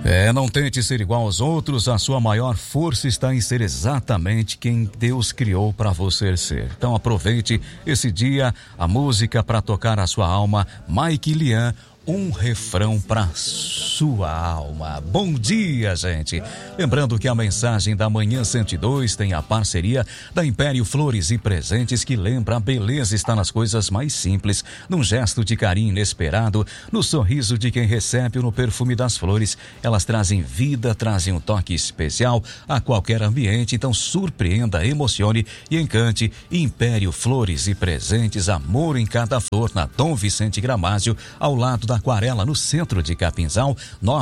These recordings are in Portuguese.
Não tente ser igual aos outros, a sua maior força está em ser exatamente quem Deus criou para você ser. Então aproveite esse dia, a música para tocar a sua alma, Mike e Lian, um refrão para sua alma. Bom dia, gente. Lembrando que a mensagem da Manhã 102 tem a parceria da Império Flores e Presentes, que lembra: a beleza está nas coisas mais simples, num gesto de carinho inesperado, no sorriso de quem recebe ou no perfume das flores. Elas trazem vida, trazem um toque especial a qualquer ambiente. Então surpreenda, emocione e encante. Império Flores e Presentes, amor em cada flor, na Dom Vicente Gramásio, ao lado da Aquarela, no centro de Capinzal,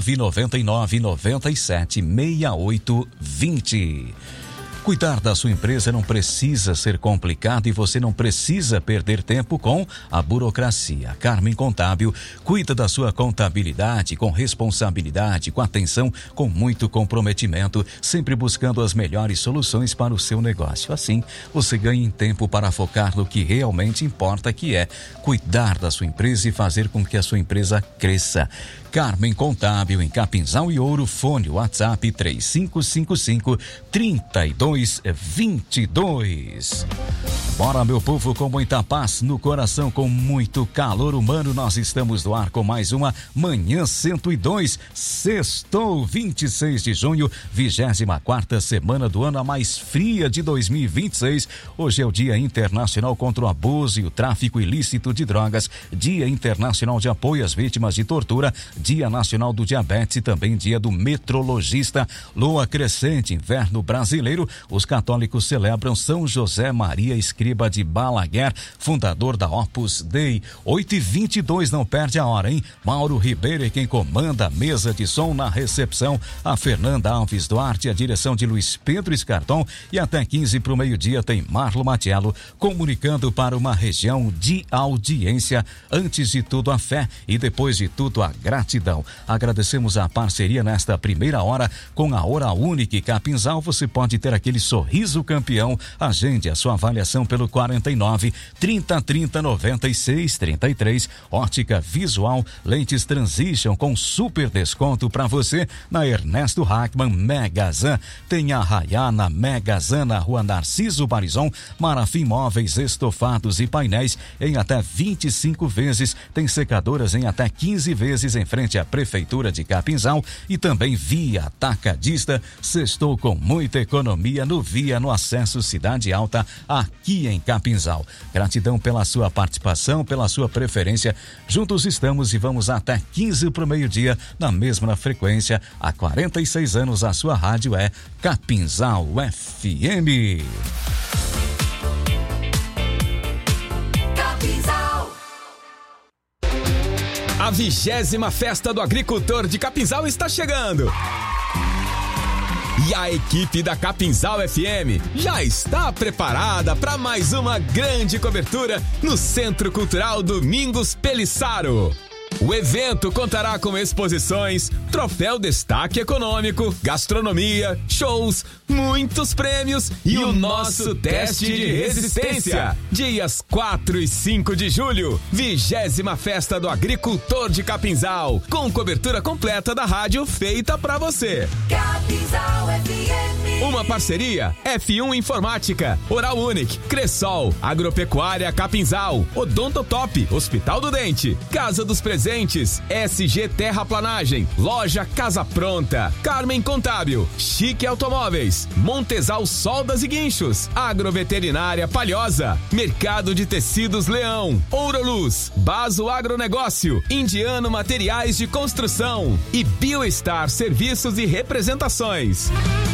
999-976820. Cuidar da sua empresa não precisa ser complicado e você não precisa perder tempo com a burocracia. Carmen Contábil cuida da sua contabilidade com responsabilidade, com atenção, com muito comprometimento, sempre buscando as melhores soluções para o seu negócio. Assim, você ganha em tempo para focar no que realmente importa, que é cuidar da sua empresa e fazer com que a sua empresa cresça. Carmen Contábil, em Capinzal e Ouro. Fone WhatsApp 3555-3222. Bora, meu povo, com muita paz no coração, com muito calor humano, nós estamos no ar com mais uma Manhã 102. Sextou, 26 de junho, 24ª semana do ano, a mais fria de 2026. Hoje é o Dia Internacional contra o Abuso e o Tráfico Ilícito de Drogas, Dia Internacional de Apoio às Vítimas de Tortura, Dia Nacional do Diabetes e também Dia do Metrologista. Lua crescente, inverno brasileiro. Os católicos celebram São José Maria Escriba de Balaguer, fundador da Opus Dei. 8h22, não perde a hora, hein? Mauro Ribeiro é quem comanda a mesa de som. Na recepção, a Fernanda Alves Duarte, a direção de Luiz Pedro Escarton, e até 15 para o meio-dia tem Marlo Matiello comunicando para uma região de audiência. Antes de tudo, a fé, e depois de tudo, a gratidão. Agradecemos a parceria nesta primeira hora com a Oral Unique Capinzal. Você pode ter aquele sorriso campeão. Agende a sua avaliação pelo 49-3030-9633. Ótica Visual, lentes Transition com super desconto para você na Ernesto Hackman Megazan. Tem a Rayana Megazan na Rua Narciso Barizon. Marafim Móveis, estofados e painéis em até 25 vezes. Tem secadoras em até 15 vezes em frente à Prefeitura de Capinzal, e também Via Atacadista. Sextou com muita economia no Via, no acesso Cidade Alta, aqui em Capinzal. Gratidão pela sua participação, pela sua preferência. Juntos estamos e vamos até 15 para o meio-dia, na mesma frequência. Há 46 anos a sua rádio é Capinzal FM. A 20ª Festa do Agricultor de Capinzal está chegando. E a equipe da Capinzal FM já está preparada para mais uma grande cobertura no Centro Cultural Domingos Pelissaro. O evento contará com exposições, troféu destaque econômico, gastronomia, shows, muitos prêmios e o nosso teste de resistência. Dias 4 e 5 de julho, 20ª Festa do Agricultor de Capinzal, com cobertura completa da rádio feita pra você. Capinzal FM. Uma parceria F1 Informática, Oral Unique, Cressol, Agropecuária Capinzal, Odontotop, Hospital do Dente, Casa dos Presentes, SG Terraplanagem, Loja Casa Pronta, Carmen Contábil, Chique Automóveis, Montesal Soldas e Guinchos, Agroveterinária Palhosa, Mercado de Tecidos Leão, Ouroluz, Baso Agronegócio, Indiano Materiais de Construção e BioStar Serviços e Representações.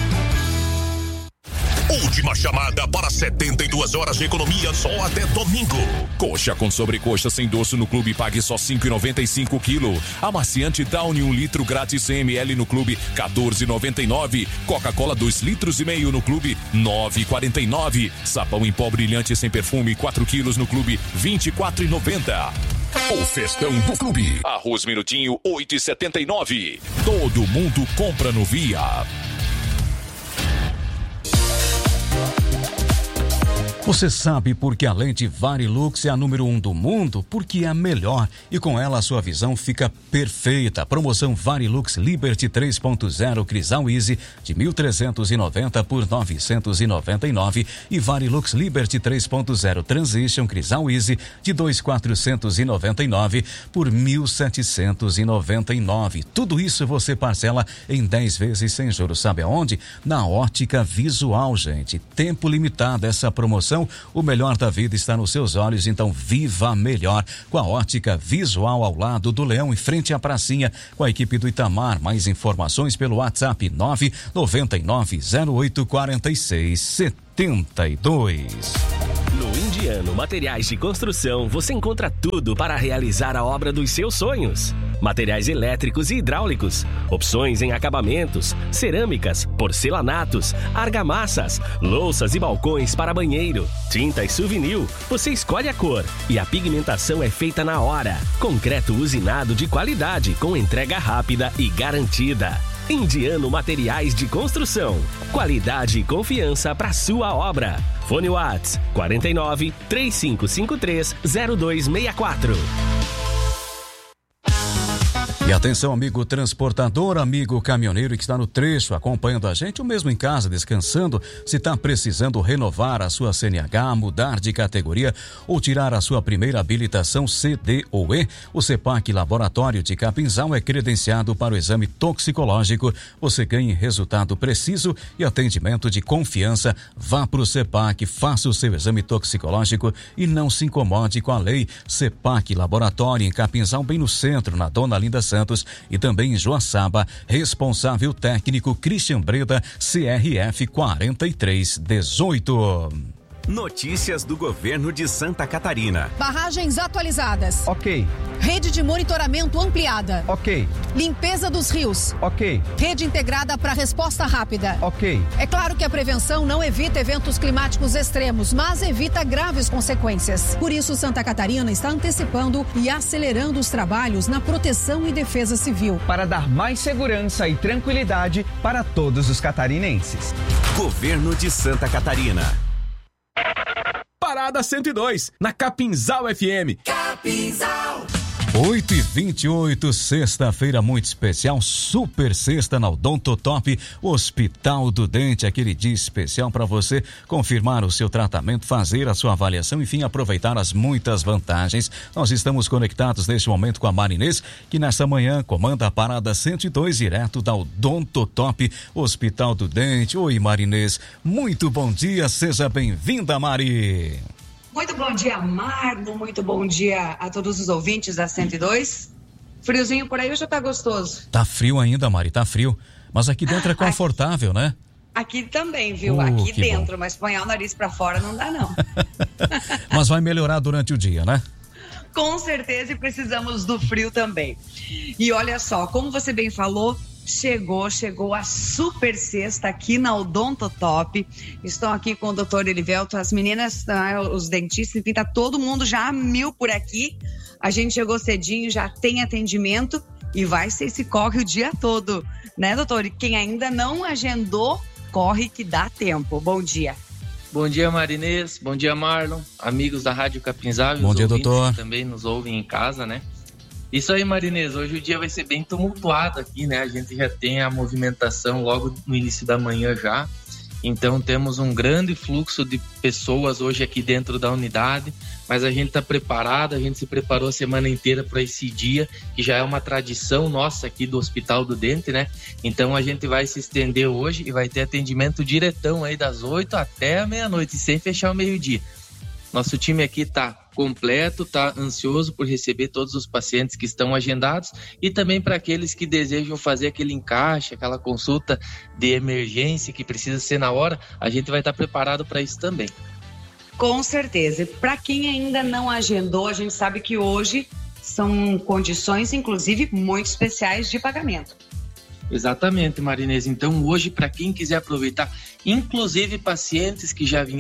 Última chamada para 72 horas de economia só até domingo. Coxa com sobrecoxa sem dorso no clube, pague só 5,95 quilo. Amaciante Downy 1 litro grátis 100 ml no clube, 14,99. Coca-Cola 2 litros e meio no clube, 9,49. Sabão em pó brilhante sem perfume 4 quilos no clube, 24,90. O festão do clube. Arroz Minutinho 8,79. Todo mundo compra no Via. Você sabe por que a lente Varilux é a número 1 do mundo? Porque é a melhor e com ela a sua visão fica perfeita. Promoção Varilux Liberty 3.0 Crisal Easy de 1.390 por 999 e Varilux Liberty 3.0 Transition Crisal Easy de 2.499 por 1.799. Tudo isso você parcela em 10 vezes sem juros. Sabe aonde? Na Ótica Visual, gente. Tempo limitado essa promoção. O melhor da vida está nos seus olhos, então viva melhor com a Ótica Visual ao lado do Leão, em frente à pracinha, com a equipe do Itamar. Mais informações pelo WhatsApp 999084672. No Indiano Materiais de Construção, você encontra tudo para realizar a obra dos seus sonhos. Materiais elétricos e hidráulicos, opções em acabamentos, cerâmicas, porcelanatos, argamassas, louças e balcões para banheiro, tintas Souvenir, você escolhe a cor e a pigmentação é feita na hora. Concreto usinado de qualidade, com entrega rápida e garantida. Indiano Materiais de Construção, qualidade e confiança para sua obra. Fone WhatsApp 49 3553 0264. E atenção, amigo transportador, amigo caminhoneiro que está no trecho acompanhando a gente, ou mesmo em casa descansando, se está precisando renovar a sua CNH, mudar de categoria ou tirar a sua primeira habilitação C, D ou E, o CEPAC Laboratório de Capinzal é credenciado para o exame toxicológico. Você ganha resultado preciso e atendimento de confiança. Vá para o CEPAC, faça o seu exame toxicológico e não se incomode com a lei. CEPAC Laboratório em Capinzal, bem no centro, na Dona Linda Santos, e também em Joaçaba. Responsável técnico Christian Breda, CRF 4318. Notícias do governo de Santa Catarina. Barragens atualizadas. Ok. Rede de monitoramento ampliada. Ok. Limpeza dos rios. Ok. Rede integrada para resposta rápida. Ok. É claro que a prevenção não evita eventos climáticos extremos, mas evita graves consequências. Por isso, Santa Catarina está antecipando e acelerando os trabalhos na proteção e defesa civil. Para dar mais segurança e tranquilidade para todos os catarinenses. Governo de Santa Catarina. Parada 102, na Capinzal FM. Capinzal. 8h28, sexta-feira muito especial, super sexta na Odontotop, Hospital do Dente, aquele dia especial para você confirmar o seu tratamento, fazer a sua avaliação, enfim, aproveitar as muitas vantagens. Nós estamos conectados neste momento com a Marinês, que nesta manhã comanda a Parada 102, direto da Odontotop, Hospital do Dente. Oi, Marinês, muito bom dia, seja bem-vinda, Mari. Muito bom dia, Marlon. Muito bom dia a todos os ouvintes da 102. Friozinho por aí ou já tá gostoso? Tá frio ainda, Mari, tá frio. Mas aqui dentro é confortável, né? Aqui também, viu? Aqui dentro, bom. Mas ponhar o nariz pra fora não dá, não. Mas vai melhorar durante o dia, né? Com certeza, e precisamos do frio também. E olha só, como você bem falou, chegou a super sexta aqui na Odontotop. Estou aqui com o doutor Elivelto, as meninas, os dentistas, enfim, tá todo mundo já a mil por aqui. A gente chegou cedinho, já tem atendimento e vai ser esse corre o dia todo, né, doutor? E quem ainda não agendou, corre que dá tempo. Bom dia. Bom dia, Marinês. Bom dia, Marlon. Amigos da Rádio Capinzal e bom os dia, ouvintes doutor. que também nos ouvem em casa, né? Isso aí, Marinês. Hoje o dia vai ser bem tumultuado aqui, né? A gente já tem a movimentação logo no início da manhã já. Então temos um grande fluxo de pessoas hoje aqui dentro da unidade, mas a gente está preparado, a gente se preparou a semana inteira para esse dia, que já é uma tradição nossa aqui do Hospital do Dente, né? Então a gente vai se estender hoje e vai ter atendimento diretão aí das 8 até a meia-noite, sem fechar o meio-dia. Nosso time aqui está completo, está ansioso por receber todos os pacientes que estão agendados e também para aqueles que desejam fazer aquele encaixe, aquela consulta de emergência que precisa ser na hora, a gente vai estar preparado para isso também. Com certeza. Para quem ainda não agendou, a gente sabe que hoje são condições, inclusive, muito especiais de pagamento. Exatamente, Marinês. Então, hoje, para quem quiser aproveitar, inclusive pacientes que já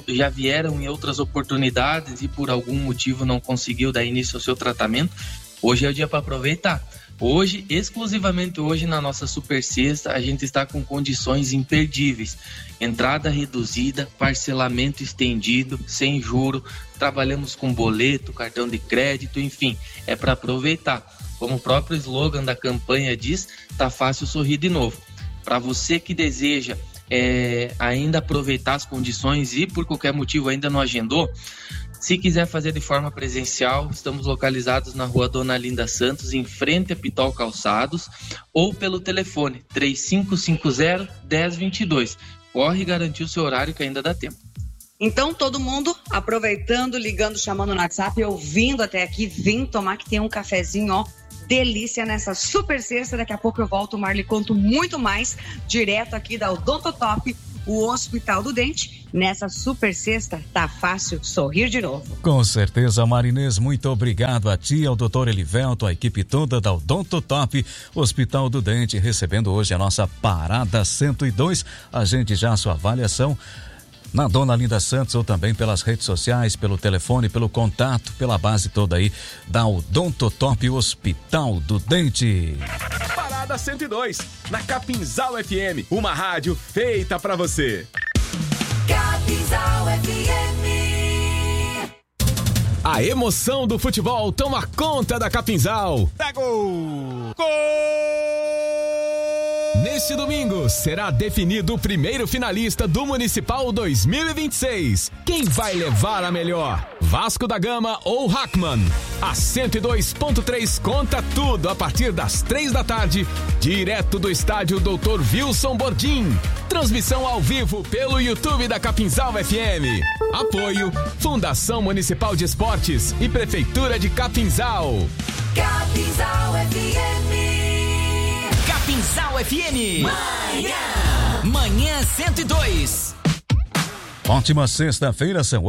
vieram em outras oportunidades e por algum motivo não conseguiu dar início ao seu tratamento, hoje é o dia para aproveitar. Hoje, exclusivamente hoje, na nossa Super Sexta, a gente está com condições imperdíveis. Entrada reduzida, parcelamento estendido, sem juro, trabalhamos com boleto, cartão de crédito, enfim, é para aproveitar. Como o próprio slogan da campanha diz, tá fácil sorrir de novo. Para você que deseja ainda aproveitar as condições e por qualquer motivo ainda não agendou, se quiser fazer de forma presencial, estamos localizados na rua Dona Linda Santos, em frente a Pitol Calçados, ou pelo telefone 3550-1022. Corre e garantir o seu horário que ainda dá tempo. Então, todo mundo aproveitando, ligando, chamando no WhatsApp, ouvindo até aqui, vem tomar que tem um cafezinho, ó, delícia nessa Super Sexta. Daqui a pouco eu volto, Marli, conto muito mais, direto aqui da Odonto Top, o Hospital do Dente. Nessa Super Sexta, tá fácil sorrir de novo. Com certeza, Marinês, muito obrigado a ti, ao Dr. Elivelto, a equipe toda da Odonto Top, Hospital do Dente, recebendo hoje a nossa Parada 102. Agende já a sua avaliação na Dona Linda Santos ou também pelas redes sociais, pelo telefone, pelo contato, pela base toda aí da Odonto Top, Hospital do Dente. Parada 102, na Capinzal FM, uma rádio feita pra você. Capinzal FM. A emoção do futebol toma conta da Capinzal. Dá gol! Gol! Neste domingo será definido o primeiro finalista do Municipal 2026. Quem vai levar a melhor? Vasco da Gama ou Hackman? A 102.3 conta tudo a partir das 3 da tarde, direto do estádio Dr. Wilson Bordim. Transmissão ao vivo pelo YouTube da Capinzal FM. Apoio Fundação Municipal de Esportes e Prefeitura de Capinzal. Capinzal FM. Capinzal FM. Manhã 102. Ótima sexta-feira, são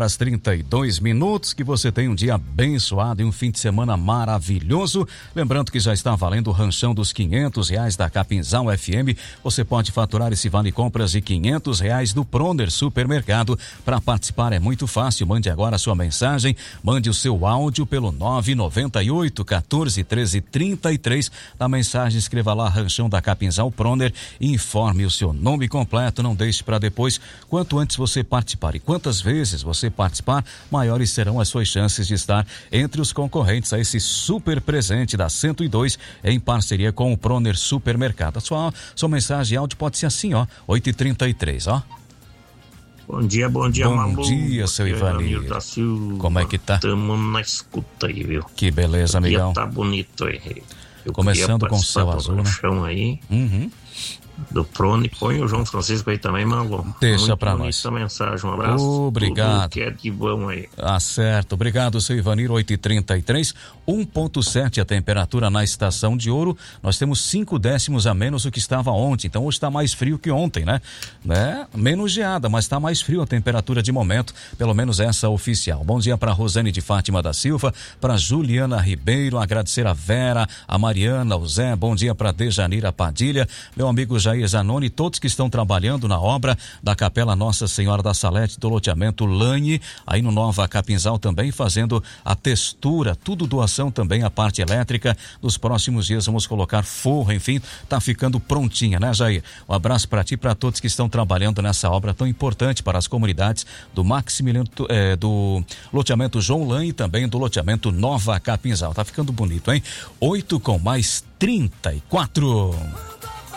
8h32. Que você tenha um dia abençoado e um fim de semana maravilhoso. Lembrando que já está valendo o ranchão dos R$500 da Capinzal FM. Você pode faturar esse vale compras de R$500 do Proner Supermercado. Para participar é muito fácil. Mande agora a sua mensagem. Mande o seu áudio pelo 998 14 13 33. Na mensagem escreva lá ranchão da Capinzal Proner e informe o seu nome completo. Não deixe para depois. Quanto antes você participar e quantas vezes você participar, maiores serão as suas chances de estar entre os concorrentes a esse super presente da 102 em parceria com o Proner Supermercado. A sua mensagem áudio pode ser assim, ó, 8h33, ó. Bom dia, Malu. Bom dia, seu Ivanir. Como é que tá? Tamo na escuta aí, viu? Que beleza, amigão. Tá bonito aí. Começando com o céu azul, né? Chão aí. Do Prone, põe o João Francisco aí também, Malu. Deixa pra nós. Essa mensagem, um abraço. Obrigado. Tudo que é de bom aí. Certo. Obrigado, seu Ivanir. 8h33, 1,7 a temperatura na Estação de Ouro. Nós temos 5 décimos a menos do que estava ontem. Então hoje está mais frio que ontem, né? Menos geada, mas está mais frio a temperatura de momento, pelo menos essa oficial. Bom dia para Rosane de Fátima da Silva, para Juliana Ribeiro, agradecer a Vera, a Mariana, o Zé. Bom dia para Dejanira Padilha, meu amigo Jair Zanoni, todos que estão trabalhando na obra da Capela Nossa Senhora da Salete do loteamento Lane, aí no Nova Capinzal também, fazendo a textura, tudo doação também, a parte elétrica. Nos próximos dias vamos colocar forro, enfim, tá ficando prontinha, né, Jair? Um abraço para ti e para todos que estão trabalhando nessa obra tão importante para as comunidades do Maximiliano, do loteamento João Lane e também do loteamento Nova Capinzal. Tá ficando bonito, hein? 8 com mais 34.